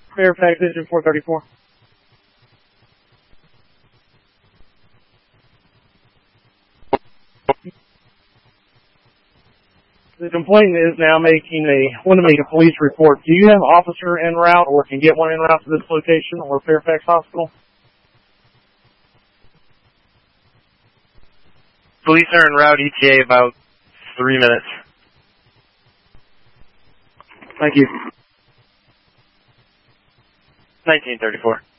Fairfax Engine 434. The complainant is now wanting to make a police report. Do you have an officer en route or can get one en route to this location or Fairfax Hospital? Police are en route, ETA about 3 minutes. Thank you. 1934.